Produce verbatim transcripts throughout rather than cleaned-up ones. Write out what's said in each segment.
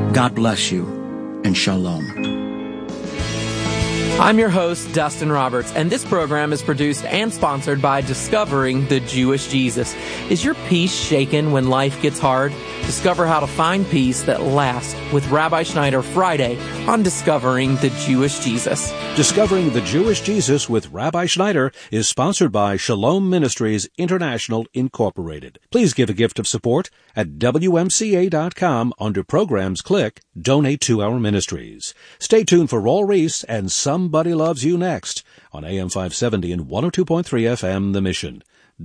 God bless you, and shalom. I'm your host, Dustin Roberts, and this program is produced and sponsored by Discovering the Jewish Jesus. Is your peace shaken when life gets hard? Discover how to find peace that lasts with Rabbi Schneider Friday on Discovering the Jewish Jesus. Discovering the Jewish Jesus with Rabbi Schneider is sponsored by Shalom Ministries International Incorporated. Please give a gift of support at W M C A dot com. Under Programs, click Donate to Our Ministries. Stay tuned for Raul Reese and Somebody Loves You next on A M five seventy and one oh two point three F M The Mission,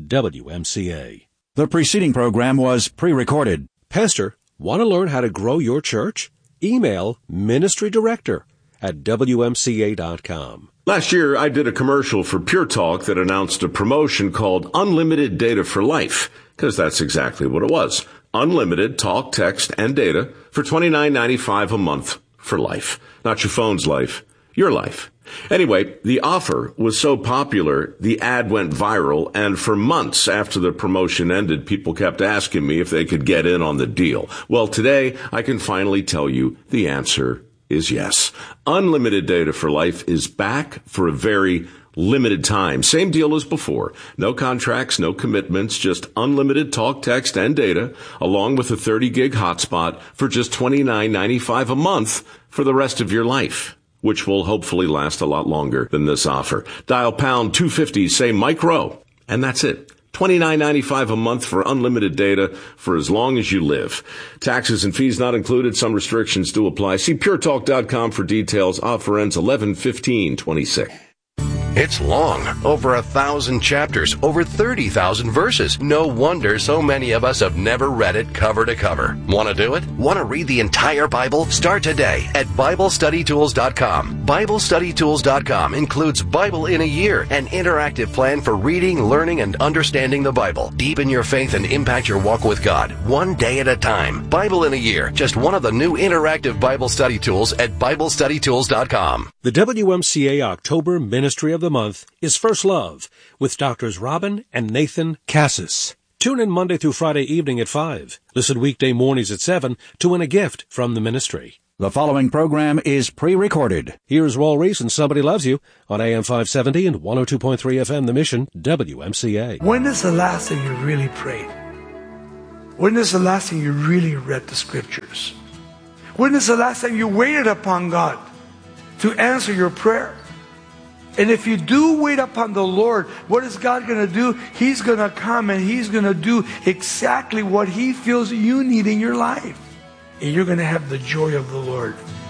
W M C A. The preceding program was pre-recorded. Pastor, want to learn how to grow your church? Email Ministry Director at W M C A dot com. Last year, I did a commercial for Pure Talk that announced a promotion called Unlimited Data for Life, because that's exactly what it was. Unlimited talk, text, and data for twenty-nine ninety-five a month for life. Not your phone's life, your life. Anyway, the offer was so popular, the ad went viral, and for months after the promotion ended, people kept asking me if they could get in on the deal. Well, today, I can finally tell you the answer is yes. Unlimited Data for Life is back for a very limited time. Same deal as before. No contracts, no commitments, just unlimited talk, text, and data, along with a thirty gig hotspot for just twenty-nine ninety-five a month for the rest of your life, which will hopefully last a lot longer than this offer. Dial pound two fifty, say micro, and that's it. twenty-nine ninety-five a month for unlimited data for as long as you live. Taxes and fees not included. Some restrictions do apply. See pure talk dot com for details. Offer ends eleven fifteen twenty-six. It's long, over a thousand chapters, over thirty thousand verses. No wonder so many of us have never read it cover to cover. Want to do it? Want to read the entire Bible? Start today at Bible Study Tools dot com. Bible Study Tools dot com includes Bible in a Year, an interactive plan for reading, learning, and understanding the Bible. Deepen your faith and impact your walk with God, one day at a time. Bible in a Year, just one of the new interactive Bible study tools at Bible Study Tools dot com. The W M C A October Ministry of the Month is First Love with Doctors Robin and Nathan Cassis. Tune in Monday through Friday evening at five. Listen weekday mornings at seven to win a gift from the ministry. The following program is pre-recorded. Here's Raul Reese and Somebody Loves You on A M five seventy and one oh two point three F M The Mission, W M C A. When is the last time you really prayed? When is the last time you really read the scriptures? When is the last time you waited upon God to answer your prayer? And if you do wait upon the Lord, what is God going to do? He's going to come and He's going to do exactly what He feels you need in your life. And you're going to have the joy of the Lord.